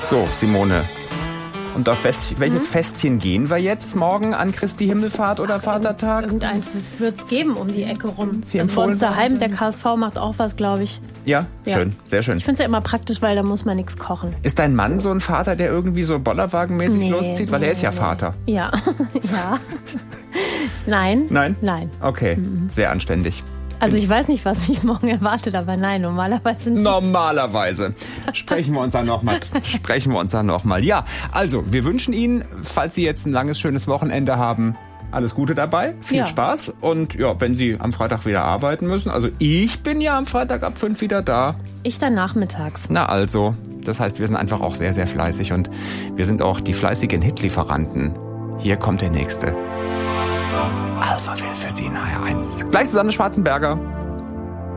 So, Simone. Und auf welches Festchen gehen wir jetzt morgen an Christi Himmelfahrt oder Vatertag? Irgendeins wird es geben um die Ecke rum. Sie Das empfohlen Monsterheim, der KSV macht auch was, glaube ich. Ja, schön, sehr schön. Ich finde es ja immer praktisch, weil da muss man nichts kochen. Ist dein Mann so ein Vater, der irgendwie so bollerwagenmäßig loszieht? Weil er ist ja Vater. Ja, ja. Nein. Nein? Nein. Okay, sehr anständig. Also ich weiß nicht, was mich morgen erwartet, aber nein, normalerweise nicht. Normalerweise. Sprechen wir uns dann nochmal. Ja, also wir wünschen Ihnen, falls Sie jetzt ein langes, schönes Wochenende haben, alles Gute dabei, viel Spaß. Und ja, wenn Sie am Freitag wieder arbeiten müssen, also ich bin ja am Freitag ab 5 wieder da. Ich dann nachmittags. Na also, das heißt, wir sind einfach auch sehr, sehr fleißig und wir sind auch die fleißigen Hitlieferanten. Hier kommt der nächste. Alphaville für Sie in HR1. Gleich Susanne Schwarzenberger.